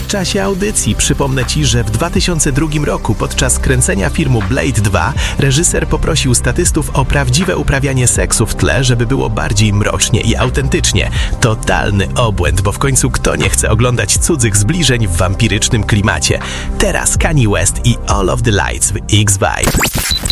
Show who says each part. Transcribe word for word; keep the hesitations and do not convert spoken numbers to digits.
Speaker 1: czasie audycji przypomnę Ci, że w dwa tysiące drugim roku podczas kręcenia filmu Blade dwa reżyser poprosił statystów o prawdziwe uprawianie seksu w tle, żeby było bardziej mrocznie i autentycznie. Totalny obłęd, bo w końcu kto nie chce oglądać cudzych zbliżeń w wampirycznym klimacie? Teraz Kanye West i All of the Lights w X-Vibe.